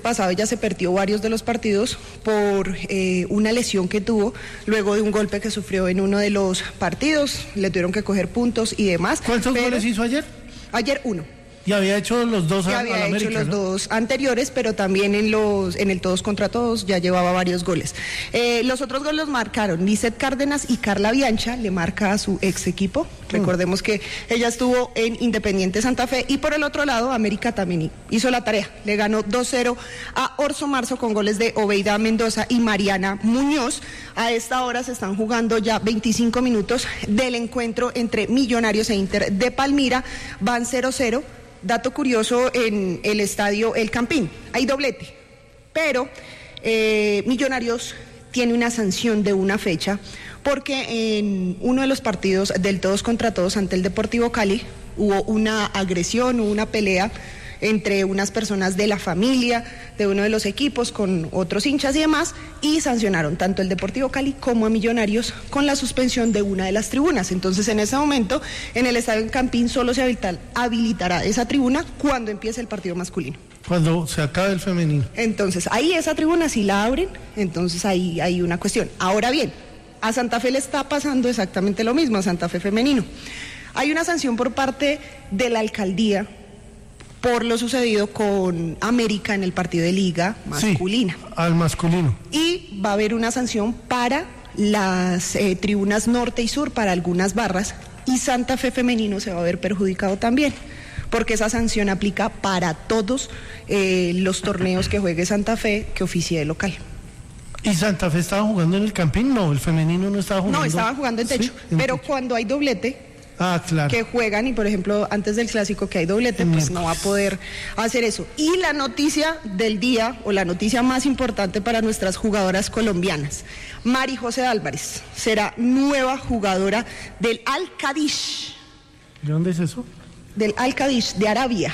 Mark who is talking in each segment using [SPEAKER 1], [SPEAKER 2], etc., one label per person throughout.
[SPEAKER 1] pasado ella se perdió varios de los partidos por una lesión que tuvo luego de un golpe que sufrió en uno de los partidos, le tuvieron que coger puntos y demás.
[SPEAKER 2] ¿Cuántos goles hizo ayer?
[SPEAKER 1] Ayer 1.
[SPEAKER 2] Y había hecho los dos
[SPEAKER 1] al América, había hecho los dos anteriores, pero también en el todos contra todos ya llevaba varios goles. Los otros goles los marcaron Lizeth Cárdenas y Carla Biancha, le marca a su ex equipo. Recordemos que ella estuvo en Independiente Santa Fe, y por el otro lado América también hizo la tarea, le ganó 2-0 a Orso Marzo con goles de Obeida Mendoza y Mariana Muñoz. A esta hora se están jugando ya 25 minutos del encuentro entre Millonarios e Inter de Palmira, van 0-0. Dato curioso, en el estadio El Campín hay doblete, pero Millonarios tiene una sanción de una fecha porque en uno de los partidos del todos contra todos ante el Deportivo Cali hubo una agresión, hubo una pelea entre unas personas de la familia de uno de los equipos con otros hinchas y demás, y sancionaron tanto el Deportivo Cali como a Millonarios con la suspensión de una de las tribunas. Entonces, en ese momento, en el estadio Campín solo se habilitará esa tribuna cuando empiece el partido masculino.
[SPEAKER 2] Cuando se acabe el femenino.
[SPEAKER 1] Entonces, ahí esa tribuna sí la abren, entonces ahí hay una cuestión. Ahora bien, a Santa Fe le está pasando exactamente lo mismo, a Santa Fe femenino. Hay una sanción por parte de la alcaldía por lo sucedido con América en el partido de liga masculina.
[SPEAKER 2] Sí, al masculino.
[SPEAKER 1] Y va a haber una sanción para las tribunas norte y sur, para algunas barras, y Santa Fe femenino se va a ver perjudicado también, porque esa sanción aplica para todos los torneos que juegue Santa Fe, que oficie de local.
[SPEAKER 2] ¿Y Santa Fe estaba jugando en el Campín? No, el femenino no estaba jugando.
[SPEAKER 1] No, estaban jugando en techo, ¿sí? Pero cuando hay doblete,
[SPEAKER 2] claro,
[SPEAKER 1] que juegan, y por ejemplo antes del clásico que hay doblete, pues no va a poder hacer eso. Y la noticia del día, o la noticia más importante para nuestras jugadoras colombianas: Mari José Álvarez será nueva jugadora del Al-Qadish.
[SPEAKER 2] ¿De dónde es eso?
[SPEAKER 1] Del Al-Qadish, de Arabia.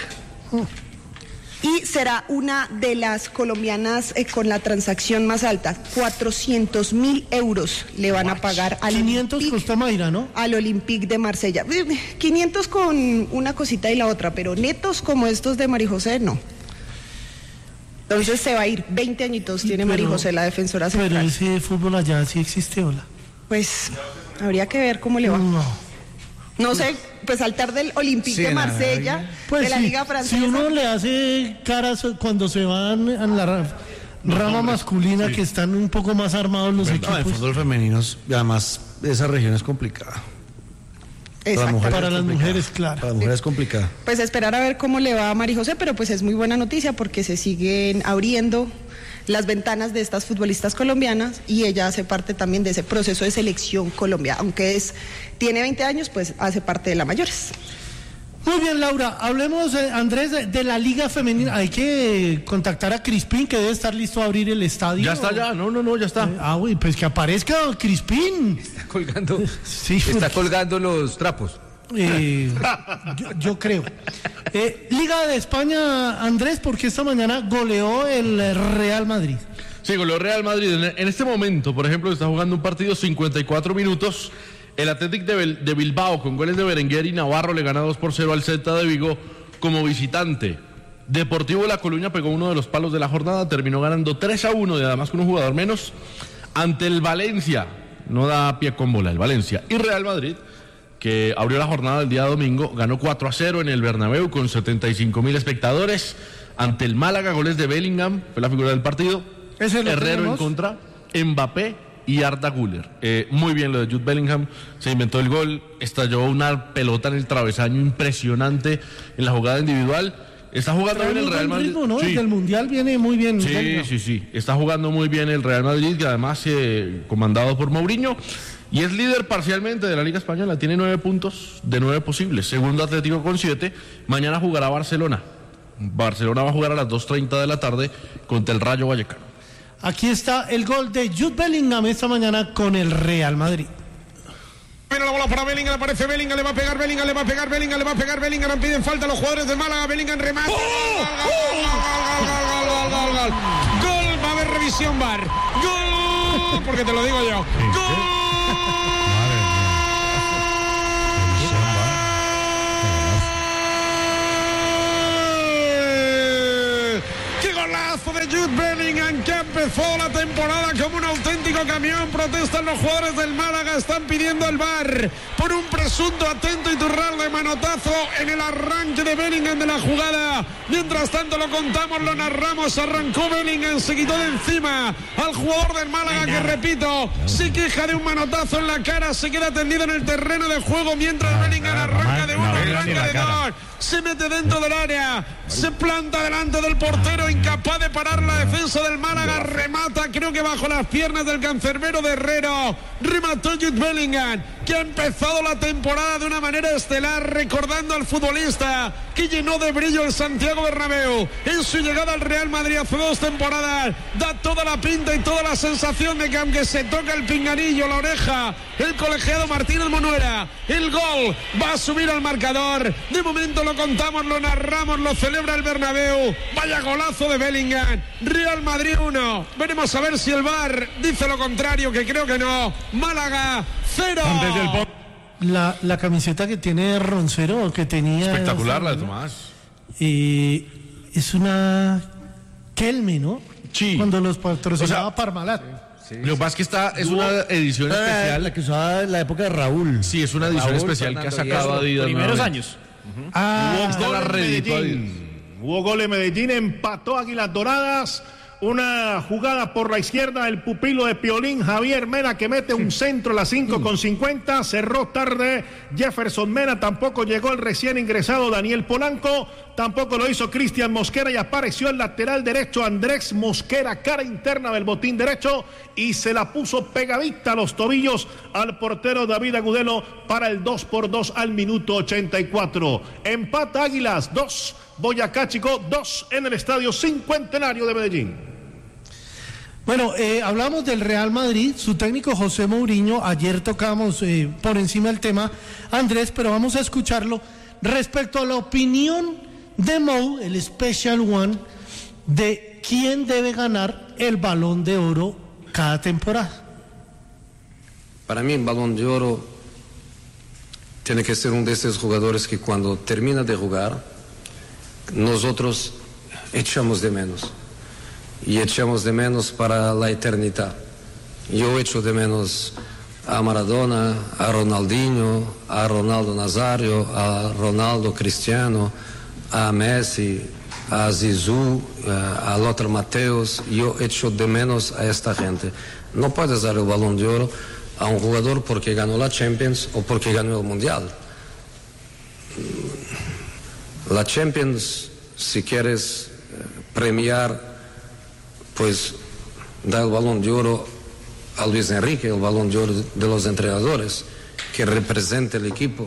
[SPEAKER 1] Y será una de las colombianas con la transacción más alta. 400.000 euros le van a pagar al
[SPEAKER 2] 500 costó Mayra, ¿no?
[SPEAKER 1] Al Olympique de Marsella. 500 con una cosita y la otra, pero netos como estos de Mari José, no. Entonces se va a ir, 20 añitos tiene Mari José, la defensora central.
[SPEAKER 2] Pero ese fútbol allá sí existe, ¿hola?
[SPEAKER 1] Pues habría que ver cómo le va. No sé, pues al tar del Olympique de Marsella, pues de la Liga Francesa.
[SPEAKER 2] Si uno le hace caras cuando se van a la rama masculina, que están un poco más armados los equipos.
[SPEAKER 3] El fútbol femenino, además, esa región es complicada.
[SPEAKER 2] Para las mujeres, claro.
[SPEAKER 3] Para las mujeres es complicada.
[SPEAKER 1] Pues esperar a ver cómo le va a Mari José, pero pues es muy buena noticia porque se siguen abriendo las ventanas de estas futbolistas colombianas, y ella hace parte también de ese proceso de selección Colombia, aunque tiene 20 años, pues hace parte de la mayores.
[SPEAKER 2] Muy bien, Laura, hablemos, Andrés, de la Liga Femenina. Hay que contactar a Crispín, que debe estar listo a abrir el estadio.
[SPEAKER 3] Ya está, ya está.
[SPEAKER 2] Uy, pues que aparezca Crispín.
[SPEAKER 4] Está colgando,
[SPEAKER 2] sí,
[SPEAKER 4] está colgando los trapos.
[SPEAKER 2] Yo creo. Liga de España, Andrés, porque esta mañana goleó el Real Madrid.
[SPEAKER 5] Sí, goleó Real Madrid. En este momento, por ejemplo, está jugando un partido 54 minutos. El Athletic de Bilbao, con goles de Berenguer y Navarro, le gana 2-0 al Celta de Vigo como visitante. Deportivo La Coruña pegó uno de los palos de la jornada, terminó ganando 3-1, y además con un jugador menos, ante el Valencia. No da pie con bola el Valencia. Y Real Madrid, que abrió la jornada del día domingo, ganó 4-0 en el Bernabéu con 75.000 espectadores ante el Málaga. Goles de Bellingham, fue la figura del partido. Herrero en contra, Mbappé y Arda Güler. Muy bien lo de Jude Bellingham, se inventó el gol, estalló una pelota en el travesaño impresionante en la jugada individual. Está jugando bien el Real Madrid,
[SPEAKER 2] ritmo, ¿no?
[SPEAKER 5] Sí.
[SPEAKER 2] Desde el Mundial viene muy bien.
[SPEAKER 5] Sí. Está jugando muy bien el Real Madrid, que además comandado por Mourinho, y es líder parcialmente de la Liga Española. Tiene 9 puntos de 9 posibles. Segundo Atlético con 7. Mañana jugará Barcelona. Barcelona va a jugar a las 2:30 de la tarde contra el Rayo Vallecano.
[SPEAKER 2] Aquí está el gol de Jude Bellingham esta mañana con el Real Madrid.
[SPEAKER 6] Viene la bola para Bellingham, aparece Bellingham, le va a pegar Bellingham, piden falta los jugadores del Málaga, Bellingham remate. Gol, va a haber revisión VAR. Gol, porque te lo digo yo. Gol. golazo de Jude Bellingham, que empezó la temporada como un auténtico camión. Protestan los jugadores del Málaga, están pidiendo el VAR por un presunto atento y turral de manotazo en el arranque de Bellingham de la jugada. Mientras tanto lo contamos, lo narramos, arrancó Bellingham, se quitó de encima al jugador del Málaga, que repito, se queja de un manotazo en la cara, se queda tendido en el terreno de juego mientras Bellingham arranca de uno, arranca de dos, se mete dentro del área, se planta delante del portero, incapaz de parar la defensa del Málaga, remata, creo que bajo las piernas del cancerbero de Herrero, remató Jude Bellingham, que ha empezado la temporada de una manera estelar, recordando al futbolista que llenó de brillo el Santiago Bernabéu en su llegada al Real Madrid hace 2 temporadas. Da toda la pinta y toda la sensación de que aunque se toca el pinganillo, la oreja, el colegiado Martínez Monuera, el gol va a subir al marcador. De momento lo contamos, lo narramos, lo celebra el Bernabéu. Vaya golazo de Bellingham. Real Madrid 1. Veremos a ver si el VAR dice lo contrario, que creo que no. Málaga 0.
[SPEAKER 2] La camiseta que tiene Roncero, que tenía...
[SPEAKER 5] Espectacular la de Tomás.
[SPEAKER 2] Es una Kelme, ¿no?
[SPEAKER 5] Sí.
[SPEAKER 2] Cuando los patrocinaba Parmalat.
[SPEAKER 5] Sí. Lo que pasa es que es una edición especial.
[SPEAKER 3] La que usaba en la época de Raúl.
[SPEAKER 5] Sí, es una edición especial que ha sacado Adidas.
[SPEAKER 7] Primeros años.
[SPEAKER 8] Hubo gol en Medellín, empató Águilas Doradas. Una jugada por la izquierda, el pupilo de Piolín, Javier Mena, que mete un centro a las 5:50, cerró tarde Jefferson Mena, tampoco llegó el recién ingresado Daniel Polanco, tampoco lo hizo Cristian Mosquera, y apareció el lateral derecho Andrés Mosquera, cara interna del botín derecho, y se la puso pegadita a los tobillos al portero David Agudelo para el 2-2 al minuto 84. Empata Águilas 2, Boyacá Chico 2 en el Estadio Cincuentenario de Medellín.
[SPEAKER 2] Bueno, hablamos del Real Madrid, su técnico José Mourinho, ayer tocamos por encima del tema, Andrés, pero vamos a escucharlo respecto a la opinión de Mou, el Special One, de quién debe ganar el Balón de Oro cada temporada.
[SPEAKER 9] Para mí el Balón de Oro tiene que ser uno de esos jugadores que cuando termina de jugar, nosotros echamos de menos. Y echamos de menos para la eternidad. Yo echo de menos a Maradona, a Ronaldinho, a Ronaldo Nazario, a Ronaldo Cristiano, a Messi, a Zizou, a Lothar Matthäus. Yo echo de menos a esta gente. No puedes dar el Balón de Oro a un jugador porque ganó la Champions o porque ganó el Mundial. La Champions, si quieres premiar, pues da el Balón de Oro a Luis Enrique, el Balón de Oro de los entrenadores, que representa el equipo.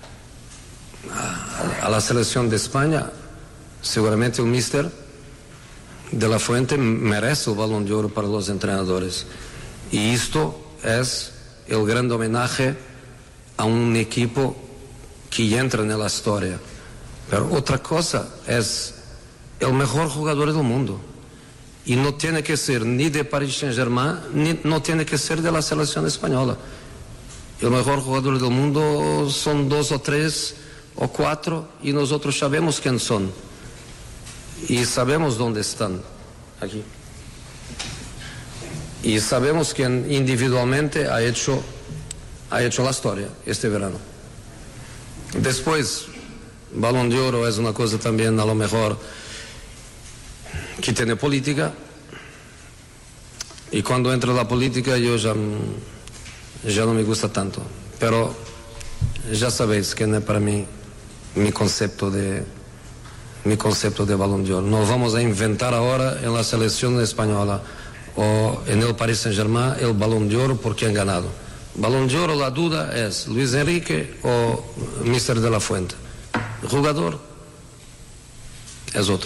[SPEAKER 9] A la selección de España, seguramente el míster de la Fuente merece el Balón de Oro para los entrenadores. Y esto es el gran homenaje a un equipo que entra en la historia. Pero otra cosa es el mejor jugador del mundo. Y no tiene que ser ni de Paris Saint-Germain, ni no tiene que ser de la selección española. El mejor jugador del mundo son 2 o 3 o 4 y nosotros sabemos quién son. Y sabemos dónde están, aquí. Y sabemos quién individualmente ha hecho la historia este verano. Después, Balón de Oro es una cosa también a lo mejor que tiene política, y cuando entra la política yo ya no me gusta tanto, pero ya sabéis que no es para mí mi concepto de Balón de Oro. No vamos a inventar ahora en la selección española o en el Paris Saint-Germain el Balón de Oro porque han ganado. Balón de Oro, la duda es Luis Enrique o Mister de la Fuente. El jugador es otro.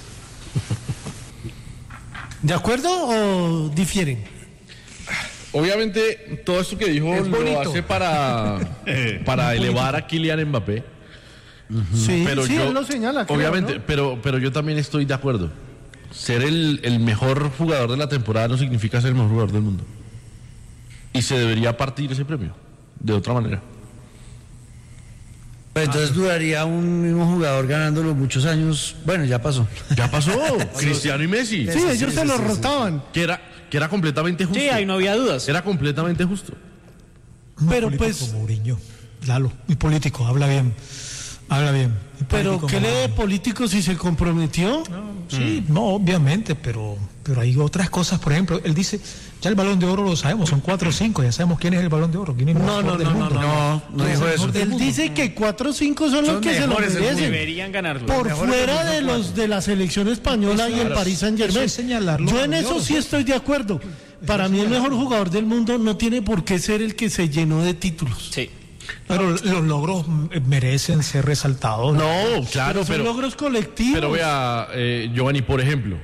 [SPEAKER 2] ¿De acuerdo o difieren?
[SPEAKER 5] Obviamente, todo esto que dijo lo hace para elevar a Kylian Mbappé.
[SPEAKER 2] Sí,
[SPEAKER 5] pero
[SPEAKER 2] sí,
[SPEAKER 5] yo,
[SPEAKER 2] él lo señala. Creo,
[SPEAKER 5] obviamente,
[SPEAKER 2] ¿no?
[SPEAKER 5] pero yo también estoy de acuerdo. Ser el mejor jugador de la temporada no significa ser el mejor jugador del mundo. Y se debería partir ese premio de otra manera.
[SPEAKER 3] Pues entonces duraría un mismo jugador ganándolo muchos años. Bueno, ya pasó.
[SPEAKER 5] Ya pasó. Cristiano y Messi.
[SPEAKER 2] Sí, ellos se lo rotaban.
[SPEAKER 5] Que era completamente justo.
[SPEAKER 7] Sí, ahí no había dudas.
[SPEAKER 5] Era completamente justo.
[SPEAKER 2] Pero
[SPEAKER 10] político
[SPEAKER 2] pues...
[SPEAKER 10] como Mourinho, Lalo, muy político, habla bien.
[SPEAKER 2] Pero ¿qué le de político si se comprometió?
[SPEAKER 10] Sí, no, obviamente, pero hay otras cosas. Por ejemplo, él dice, ya el Balón de Oro lo sabemos, son 4 o 5, ya sabemos quién es el Balón de Oro, quién es el mejor del mundo.
[SPEAKER 3] No dijo eso.
[SPEAKER 2] Él dice que 4 o 5 son los que se lo merecen.
[SPEAKER 7] Deberían ganarlo.
[SPEAKER 2] Por fuera de los de la selección española y el Paris Saint-Germain.
[SPEAKER 10] Eso es señalarlo.
[SPEAKER 2] Yo en eso sí estoy de acuerdo. Para mí el mejor jugador del mundo no tiene por qué ser el que se llenó de títulos.
[SPEAKER 7] Sí.
[SPEAKER 10] Pero los logros merecen ser resaltados.
[SPEAKER 5] No, claro,
[SPEAKER 2] Son logros colectivos.
[SPEAKER 5] Pero vea, Giovanni, por ejemplo,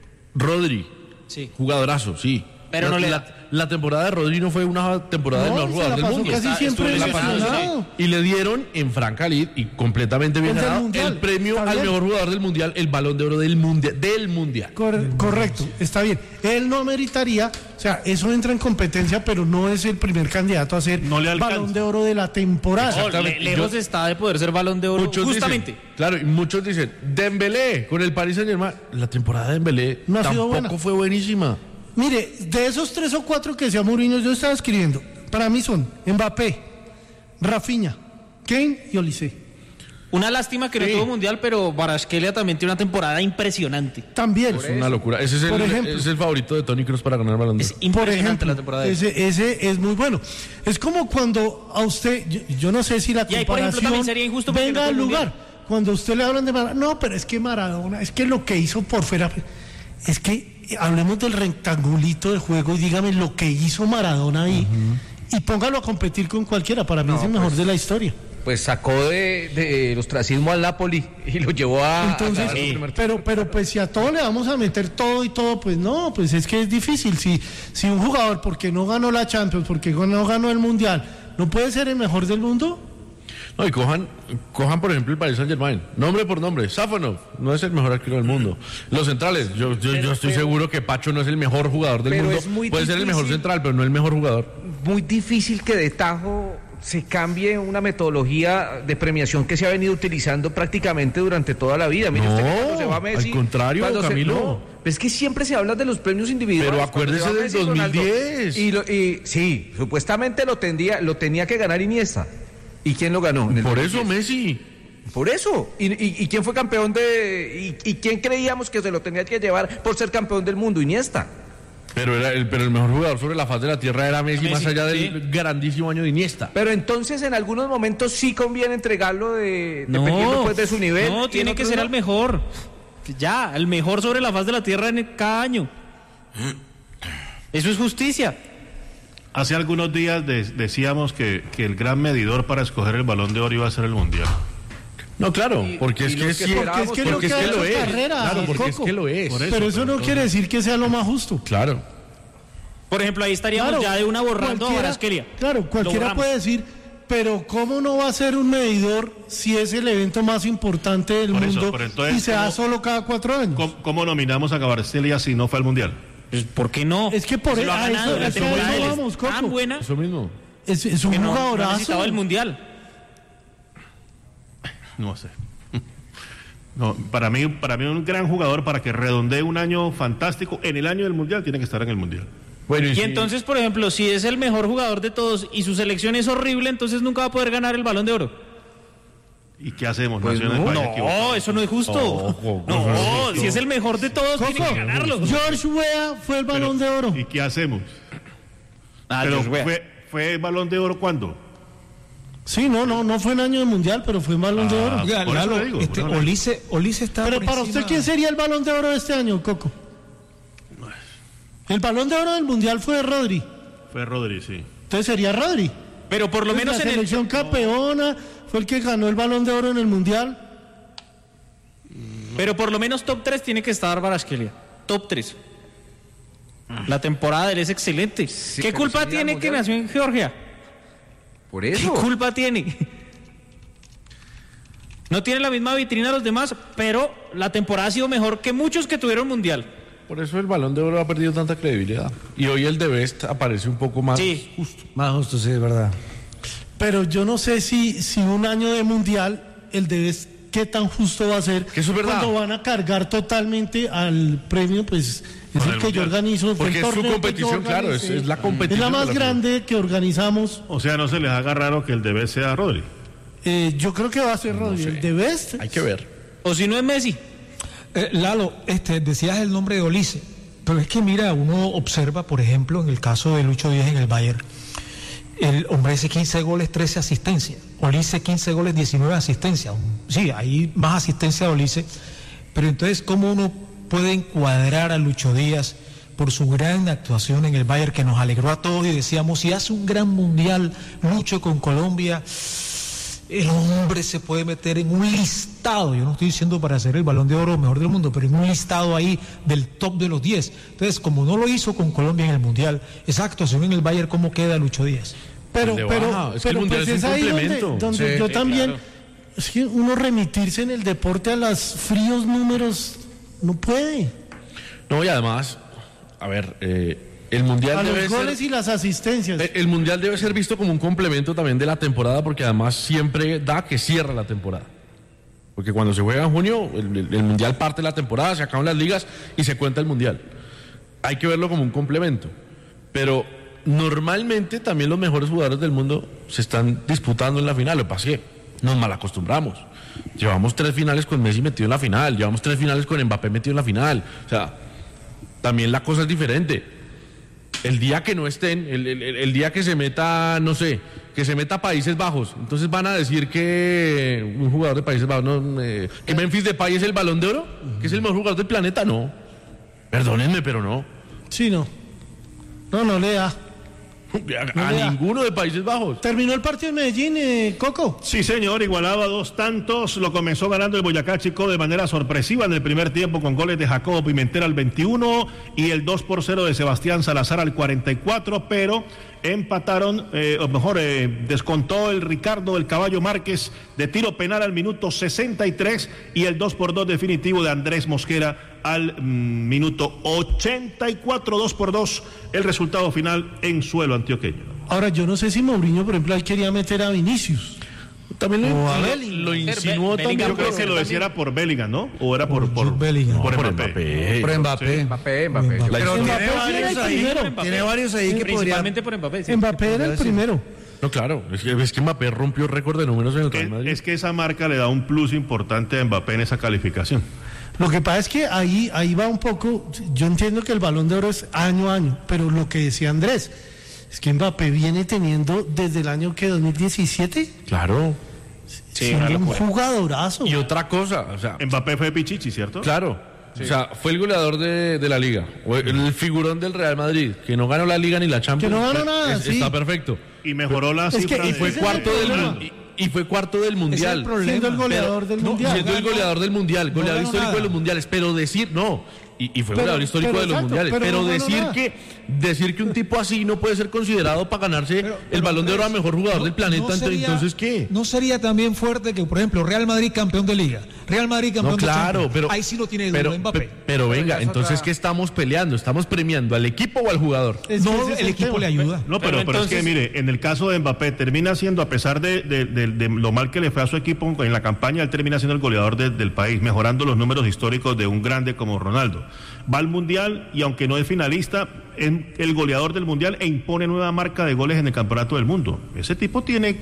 [SPEAKER 5] Rodri,
[SPEAKER 7] Sí.
[SPEAKER 5] jugadorazo, sí.
[SPEAKER 7] Pero no le
[SPEAKER 5] la temporada de Rodri no fue una temporada del mejor jugador del mundo.
[SPEAKER 2] Casi siempre
[SPEAKER 5] La pasó,
[SPEAKER 2] lesionado.
[SPEAKER 5] y le dieron en Franca Lid y completamente bien
[SPEAKER 2] El del
[SPEAKER 5] ganado
[SPEAKER 2] Mundial,
[SPEAKER 5] el premio
[SPEAKER 2] está
[SPEAKER 5] al
[SPEAKER 2] bien.
[SPEAKER 5] mejor jugador del mundial, el Balón de Oro del mundial.
[SPEAKER 2] Correcto, está bien. Él no meritaría, o sea, eso entra en competencia, pero no es el primer candidato a ser
[SPEAKER 8] No le alcanza.
[SPEAKER 2] Balón de Oro de la temporada.
[SPEAKER 5] Exactamente.
[SPEAKER 7] Lejos está de poder ser Balón de Oro.
[SPEAKER 5] Muchos
[SPEAKER 7] Justamente.
[SPEAKER 5] dicen, claro, y muchos dicen, Dembélé con el Paris Saint-Germain, la temporada de Dembélé
[SPEAKER 2] No ha sido
[SPEAKER 5] tampoco
[SPEAKER 2] buena.
[SPEAKER 5] fue buenísima.
[SPEAKER 2] Mire, de esos 3 o 4 que decía Mourinho, yo estaba escribiendo. Para mí son Mbappé, Rafinha, Kane y Olise.
[SPEAKER 7] Una lástima que no
[SPEAKER 5] Sí.
[SPEAKER 7] tuvo mundial, pero Kvaratskhelia también tiene una temporada impresionante.
[SPEAKER 2] También.
[SPEAKER 5] Es una locura. Ese es
[SPEAKER 2] Por ejemplo.
[SPEAKER 5] es el favorito de Toni Kroos para ganar el Balón de
[SPEAKER 7] Es
[SPEAKER 5] Oro.
[SPEAKER 2] Por
[SPEAKER 7] impresionante
[SPEAKER 2] ejemplo,
[SPEAKER 7] la temporada de él.
[SPEAKER 2] ese es muy bueno. Es como cuando a usted, yo no sé si la
[SPEAKER 7] Y ahí, por ejemplo,
[SPEAKER 2] comparación
[SPEAKER 7] también sería injusto porque
[SPEAKER 2] venga
[SPEAKER 7] no
[SPEAKER 2] al
[SPEAKER 7] fue
[SPEAKER 2] lugar.
[SPEAKER 7] mundial.
[SPEAKER 2] Cuando a usted le hablan de Maradona, no, pero es que Maradona, es que lo que hizo por fuera, es que hablemos del rectangulito de juego y dígame lo que hizo Maradona ahí y póngalo a competir con cualquiera. Para mí es el mejor de la historia.
[SPEAKER 4] Pues sacó del ostracismo al Napoli y lo llevó a...
[SPEAKER 2] Entonces,
[SPEAKER 4] a ganar el primer
[SPEAKER 2] pero pues si a todo le vamos a meter todo y todo, pues no, pues es que es difícil. Si un jugador, porque no ganó la Champions, porque no ganó el Mundial, no puede ser el mejor del mundo.
[SPEAKER 5] No, y cojan por ejemplo el Paris Saint-Germain, nombre por nombre. Safonov no es el mejor arquero del mundo. Los centrales, yo estoy seguro que Pacho no es el mejor jugador del
[SPEAKER 4] pero
[SPEAKER 5] mundo.
[SPEAKER 4] es muy
[SPEAKER 5] Puede ser el mejor
[SPEAKER 4] difícil.
[SPEAKER 5] central, pero no el mejor jugador.
[SPEAKER 4] Muy difícil que de tajo se cambie una metodología de premiación que se ha venido utilizando prácticamente durante toda la vida. Mire
[SPEAKER 5] No,
[SPEAKER 4] usted que cuando se va Messi,
[SPEAKER 5] al contrario,
[SPEAKER 4] cuando
[SPEAKER 5] Camilo.
[SPEAKER 4] no, es que siempre se habla de los premios individuales.
[SPEAKER 5] Pero
[SPEAKER 4] Cuando se va
[SPEAKER 5] acuérdese del
[SPEAKER 4] Messi, Ronaldo,
[SPEAKER 5] 2010.
[SPEAKER 4] y sí, supuestamente lo tenía que ganar Iniesta. ¿Y quién lo ganó? En el
[SPEAKER 5] Por
[SPEAKER 4] 2010.
[SPEAKER 5] eso Messi.
[SPEAKER 4] Por eso. ¿Y quién fue campeón y quién creíamos que se lo tenía que llevar por ser campeón del mundo? Iniesta.
[SPEAKER 5] Pero el mejor jugador sobre la faz de la tierra era Messi, más allá del grandísimo año de Iniesta.
[SPEAKER 4] Pero entonces en algunos momentos sí conviene entregarlo dependiendo pues de su nivel.
[SPEAKER 7] No,
[SPEAKER 4] y en
[SPEAKER 7] tiene que
[SPEAKER 4] otros
[SPEAKER 7] ser
[SPEAKER 4] no.
[SPEAKER 7] al mejor. Ya, el mejor sobre la faz de la tierra en cada año. Eso es justicia.
[SPEAKER 8] Hace algunos días decíamos que el gran medidor para escoger el Balón de Oro iba a ser el Mundial.
[SPEAKER 5] No, claro, porque es
[SPEAKER 4] y
[SPEAKER 5] que
[SPEAKER 4] los que
[SPEAKER 5] sí,
[SPEAKER 4] esperábamos,
[SPEAKER 2] porque es que
[SPEAKER 5] porque es
[SPEAKER 2] lo que
[SPEAKER 5] que
[SPEAKER 2] ha
[SPEAKER 5] lo
[SPEAKER 2] hecho
[SPEAKER 5] es.
[SPEAKER 2] carrera,
[SPEAKER 5] Claro, porque es
[SPEAKER 2] Coco.
[SPEAKER 5] que lo es.
[SPEAKER 8] Por
[SPEAKER 2] Pero eso no quiere decir que sea lo más justo.
[SPEAKER 5] Claro.
[SPEAKER 7] Por ejemplo, ahí estaríamos
[SPEAKER 2] Claro,
[SPEAKER 7] ya de una borrando a
[SPEAKER 2] cualquiera-
[SPEAKER 7] Kvaratskhelia.
[SPEAKER 2] Claro, cualquiera
[SPEAKER 7] Lo borramos.
[SPEAKER 2] puede decir, pero ¿cómo no va a ser un medidor si es el evento más importante del
[SPEAKER 8] Por eso,
[SPEAKER 2] mundo
[SPEAKER 8] pero entonces,
[SPEAKER 2] y se da
[SPEAKER 8] ¿cómo-
[SPEAKER 2] solo cada 4 años?
[SPEAKER 8] ¿Cómo nominamos a Kvaratskhelia si no fue al Mundial?
[SPEAKER 7] Pues, ¿por qué no?
[SPEAKER 2] Es que por
[SPEAKER 7] Se lo ha
[SPEAKER 2] a
[SPEAKER 7] ganado.
[SPEAKER 2] eso-
[SPEAKER 7] La
[SPEAKER 2] a eso
[SPEAKER 7] temporada de él es
[SPEAKER 2] vamos, Coco.
[SPEAKER 7] tan buena
[SPEAKER 5] Eso mismo.
[SPEAKER 2] Es un
[SPEAKER 7] que no ha
[SPEAKER 2] jugadorazo.
[SPEAKER 7] necesitado el mundial.
[SPEAKER 8] No sé. No, para mí un gran jugador para que redondee un año fantástico en el año del Mundial tiene que estar en el Mundial.
[SPEAKER 5] Bueno,
[SPEAKER 7] Y
[SPEAKER 5] si-
[SPEAKER 7] entonces, por ejemplo, si es el mejor jugador de todos y su selección es horrible, entonces nunca va a poder ganar el Balón de Oro.
[SPEAKER 8] ¿Y qué hacemos?
[SPEAKER 4] Pues
[SPEAKER 8] Naciones
[SPEAKER 4] no,
[SPEAKER 8] vaya
[SPEAKER 7] No,
[SPEAKER 8] equivocadas.
[SPEAKER 7] eso no es justo.
[SPEAKER 5] Ojo,
[SPEAKER 7] No, si es el mejor de todos,
[SPEAKER 2] Coco,
[SPEAKER 7] tiene que ganarlo.
[SPEAKER 2] George Weah fue el Balón de Oro.
[SPEAKER 8] ¿Y qué hacemos?
[SPEAKER 7] Ah,
[SPEAKER 8] Pero
[SPEAKER 7] Dios, wea.
[SPEAKER 8] fue el Balón de Oro ¿cuándo?
[SPEAKER 2] Sí, no fue en año de mundial, pero fue en Balón de Oro.
[SPEAKER 10] Oiga,
[SPEAKER 8] por eso
[SPEAKER 10] Lalo,
[SPEAKER 8] le digo, por eso le digo.
[SPEAKER 10] Olise está
[SPEAKER 2] Pero
[SPEAKER 10] por
[SPEAKER 2] para
[SPEAKER 10] encima.
[SPEAKER 2] usted, ¿quién sería el Balón de Oro de este año, Coco? El Balón de Oro del mundial fue de Rodri.
[SPEAKER 8] Fue Rodri, sí.
[SPEAKER 2] Entonces sería Rodri.
[SPEAKER 7] Pero por lo
[SPEAKER 2] Pues
[SPEAKER 7] menos
[SPEAKER 2] la
[SPEAKER 7] en el
[SPEAKER 2] selección campeona fue el que ganó el Balón de Oro en el mundial.
[SPEAKER 7] Pero por lo menos top 3 tiene que estar Kvaratskhelia. Top 3. La temporada de él es excelente.
[SPEAKER 4] Sí,
[SPEAKER 7] ¿Qué
[SPEAKER 4] pero
[SPEAKER 7] culpa
[SPEAKER 4] sería
[SPEAKER 7] tiene que
[SPEAKER 4] mundial.
[SPEAKER 7] nació en Georgia?
[SPEAKER 4] Por
[SPEAKER 7] ¿Qué
[SPEAKER 4] eso.
[SPEAKER 7] culpa tiene? No tiene la misma vitrina de los demás, pero la temporada ha sido mejor que muchos que tuvieron mundial.
[SPEAKER 5] Por eso el Balón de Oro ha perdido tanta credibilidad. Y hoy el de Best aparece un poco más
[SPEAKER 7] Sí.
[SPEAKER 5] justo.
[SPEAKER 3] Más justo, sí, es verdad.
[SPEAKER 2] Pero yo no sé si un año de mundial, el Deves, qué tan justo va a ser.
[SPEAKER 5] Que eso es verdad.
[SPEAKER 2] Cuando van a cargar totalmente al premio, pues es el que yo organizo.
[SPEAKER 5] Porque es su competición, claro, es la competición.
[SPEAKER 2] Es la más grande que organizamos.
[SPEAKER 8] O sea, no se les haga raro que el Deves sea Rodri.
[SPEAKER 2] Yo creo que va a ser Rodri. El Deves.
[SPEAKER 5] Hay que ver.
[SPEAKER 7] O si no es Messi.
[SPEAKER 10] Lalo, decías el nombre de Olise, pero es que mira, uno observa, por ejemplo, en el caso de Lucho Díaz en el Bayern, el hombre hace 15 goles, 13 asistencias. Olise 15 goles, 19 asistencias. Sí, hay más asistencia de Olise, pero entonces, ¿cómo uno puede encuadrar a Lucho Díaz por su gran actuación en el Bayern que nos alegró a todos y decíamos, si hace un gran mundial Lucho con Colombia, el hombre se puede meter en un listado, yo no estoy diciendo para hacer el Balón de Oro mejor del mundo, pero en un listado ahí del top de los 10. Entonces, como no lo hizo con Colombia en el mundial, esa actuación en el Bayern, ¿cómo queda Lucho Díaz?
[SPEAKER 2] Pero
[SPEAKER 5] es que el mundial
[SPEAKER 2] pues
[SPEAKER 5] es un
[SPEAKER 2] ahí
[SPEAKER 5] complemento.
[SPEAKER 2] donde yo también, claro. Es que uno remitirse en el deporte a los fríos números no puede.
[SPEAKER 5] No, y además, a ver, el mundial
[SPEAKER 2] a
[SPEAKER 5] debe
[SPEAKER 2] los goles
[SPEAKER 5] ser,
[SPEAKER 2] y las asistencias.
[SPEAKER 5] El mundial debe ser visto como un complemento también de la temporada, porque además siempre da que cierra la temporada. Porque cuando se juega en junio, el mundial parte de la temporada, se acaban las ligas y se cuenta el mundial. Hay que verlo como un complemento. Pero normalmente también los mejores jugadores del mundo se están disputando en la final. Lo que pasa es que nos malacostumbramos. Llevamos 3 finales con Messi metido en la final, llevamos 3 finales con Mbappé metido en la final. O sea, también la cosa es diferente. El día que no estén, el día que se meta, no sé, que se meta Países Bajos, entonces van a decir que un jugador de Países Bajos, que Memphis Depay es el Balón de Oro, que es el mejor jugador del planeta. No, perdónenme, pero no.
[SPEAKER 2] Sí, no le da.
[SPEAKER 5] A ninguno de Países Bajos.
[SPEAKER 2] ¿Terminó el partido en Medellín, Coco?
[SPEAKER 8] Sí, señor, igualado a 2 tantos. Lo comenzó ganando el Boyacá Chico de manera sorpresiva en el primer tiempo con goles de Jacobo Pimentel al 21 y el 2-0 de Sebastián Salazar al 44, pero empataron, descontó el Ricardo del Caballo Márquez de tiro penal al minuto 63 y el 2-2 definitivo de Andrés Mosquera al minuto 84, 2-2, el resultado final en suelo antioqueño.
[SPEAKER 2] Ahora, yo no sé si Mourinho, por ejemplo, él quería meter a Vinicius.
[SPEAKER 5] También lo insinuó también.
[SPEAKER 8] Yo creo que lo decía era por Bellingham, ¿no? O era por
[SPEAKER 3] Bellingham.
[SPEAKER 8] Por Mbappé.
[SPEAKER 3] Por Mbappé.
[SPEAKER 4] Mbappé.
[SPEAKER 3] Pero
[SPEAKER 2] Mbappé
[SPEAKER 3] tiene varios ahí que
[SPEAKER 7] principalmente por Mbappé. Sí.
[SPEAKER 2] Mbappé era el primero.
[SPEAKER 5] No, claro, es que Mbappé rompió récord de números en el Real Madrid.
[SPEAKER 8] Es que esa marca le da un plus importante a Mbappé en esa calificación.
[SPEAKER 2] Lo que pasa es que ahí va un poco, yo entiendo que el Balón de Oro es año a año, pero lo que decía Andrés, es que Mbappé viene teniendo desde el año que 2017.
[SPEAKER 5] Claro.
[SPEAKER 2] Sí, un jugadorazo.
[SPEAKER 5] Y otra cosa, o sea,
[SPEAKER 8] Mbappé fue Pichichi, ¿cierto?
[SPEAKER 5] Claro. Sí. O sea, fue el goleador de la liga, o el figurón del Real Madrid, que no ganó la liga ni la Champions.
[SPEAKER 2] Que no ganó nada, sí.
[SPEAKER 5] Está perfecto.
[SPEAKER 8] Y mejoró la cifra.
[SPEAKER 5] Y fue cuarto del mundial.
[SPEAKER 2] Siendo el goleador del mundial.
[SPEAKER 5] Siendo el goleador del mundial, goleador histórico de los mundiales. Pero decir, y fue goleador histórico de los mundiales. Pero decir que un tipo así no puede ser considerado para ganarse el Balón de Oro a mejor jugador del planeta, entonces ¿qué?
[SPEAKER 10] ¿No sería también fuerte que, por ejemplo, Real Madrid campeón de Liga, Real Madrid campeón de Champions?
[SPEAKER 5] Pero
[SPEAKER 10] ahí sí lo tiene duda Mbappé.
[SPEAKER 5] Pero venga, entonces ¿qué estamos peleando? ¿Estamos premiando al equipo o al jugador?
[SPEAKER 10] El equipo le ayuda.
[SPEAKER 8] No, pero entonces... es que mire, en el caso de Mbappé termina siendo, a pesar de lo mal que le fue a su equipo en la campaña, él termina siendo el goleador del país, mejorando los números históricos de un grande como Ronaldo. Va al Mundial y aunque no es finalista, es el goleador del Mundial e impone nueva marca de goles en el Campeonato del Mundo. Ese tipo tiene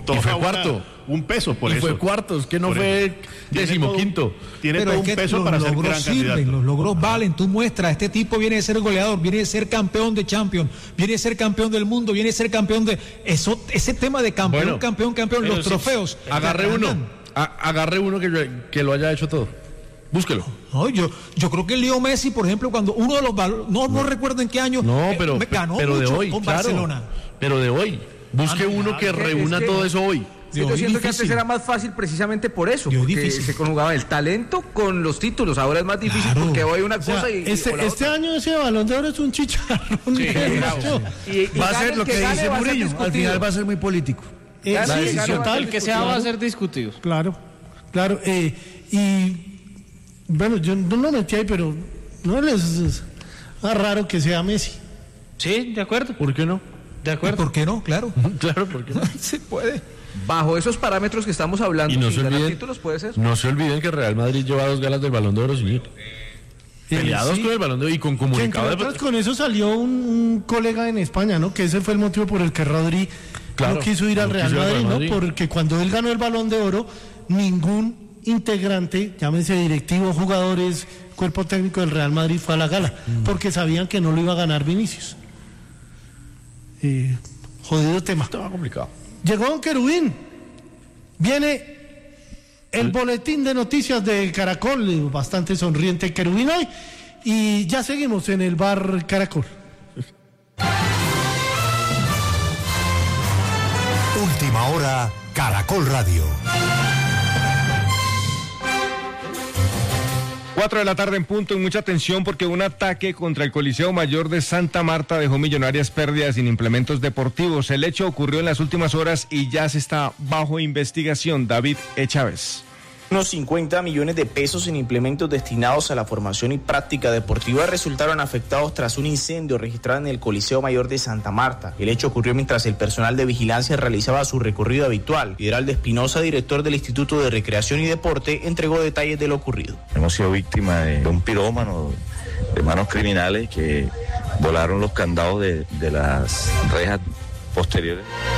[SPEAKER 8] un peso por eso.
[SPEAKER 5] Y fue cuarto, es que no fue 15º.
[SPEAKER 8] Tiene todo un peso para ser gran candidato.
[SPEAKER 10] Los logros valen, tú muestras, este tipo viene de ser goleador, viene de ser campeón de Champions, viene de ser campeón del mundo, viene de ser campeón de... ese tema de campeón, campeón, los trofeos.
[SPEAKER 5] Agarre uno que lo haya hecho todo. Búsquelo.
[SPEAKER 10] No, yo creo que Leo Messi, por ejemplo, cuando uno de los no recuerdo en qué año ganó
[SPEAKER 5] pero de hoy,
[SPEAKER 10] con Barcelona.
[SPEAKER 5] Pero de hoy. Busque uno que reúna todo eso hoy.
[SPEAKER 4] Yo siento que antes era más fácil precisamente por eso, porque se conjugaba el talento con los títulos. Ahora es más difícil porque hoy una cosa y
[SPEAKER 2] este año ese Balón de Oro es un chicharrón.
[SPEAKER 3] Va a ser lo que dice Mourinho, al final va a ser muy político.
[SPEAKER 7] El que sea va a ser discutido.
[SPEAKER 2] Claro. Y bueno, yo no lo metí ahí, pero no les es raro que sea Messi.
[SPEAKER 7] Sí, de acuerdo.
[SPEAKER 5] ¿Por qué no?
[SPEAKER 7] ¿De acuerdo?
[SPEAKER 10] ¿Por qué no? Claro.
[SPEAKER 5] Claro, porque
[SPEAKER 10] Se puede.
[SPEAKER 4] Bajo esos parámetros que estamos hablando,
[SPEAKER 5] y no
[SPEAKER 4] sin
[SPEAKER 5] se
[SPEAKER 4] ganar
[SPEAKER 5] olviden,
[SPEAKER 4] títulos, puede ser.
[SPEAKER 5] no se olviden que Real Madrid lleva 2 galas del Balón de Oro, sí. Peleados
[SPEAKER 2] sí.
[SPEAKER 5] con el Balón de Oro y con
[SPEAKER 2] Que entre
[SPEAKER 5] comunicado
[SPEAKER 2] otras,
[SPEAKER 5] de...
[SPEAKER 2] con eso salió un colega en España, ¿no? Que ese fue el motivo por el que Rodri
[SPEAKER 5] Claro,
[SPEAKER 2] no quiso ir al
[SPEAKER 5] no
[SPEAKER 2] Real
[SPEAKER 5] quiso ir al
[SPEAKER 2] Madrid,
[SPEAKER 5] Real
[SPEAKER 2] ¿no?
[SPEAKER 5] Madrid.
[SPEAKER 2] Porque cuando él ganó el Balón de Oro, ningún integrante, llámese directivos, jugadores, cuerpo técnico del Real Madrid fue a la gala, porque sabían que no lo iba a ganar Vinicius. Jodido tema.
[SPEAKER 5] Estaba complicado.
[SPEAKER 2] Llegó Don Querubín. Viene el boletín de noticias de Caracol, bastante sonriente Querubín hoy, y ya seguimos en el bar Caracol.
[SPEAKER 11] Última hora, Caracol Radio.
[SPEAKER 12] 4 de la tarde en punto, y mucha atención porque un ataque contra el Coliseo Mayor de Santa Marta dejó millonarias pérdidas en implementos deportivos. El hecho ocurrió en las últimas horas y ya se está bajo investigación. David E. Chávez.
[SPEAKER 13] Unos 50 millones de pesos en implementos destinados a la formación y práctica deportiva resultaron afectados tras un incendio registrado en el Coliseo Mayor de Santa Marta. El hecho ocurrió mientras el personal de vigilancia realizaba su recorrido habitual. Lideraldo Espinosa, director del Instituto de Recreación y Deporte, entregó detalles de lo ocurrido.
[SPEAKER 14] Hemos sido víctimas de un pirómano, de manos criminales que volaron los candados de las rejas posteriores.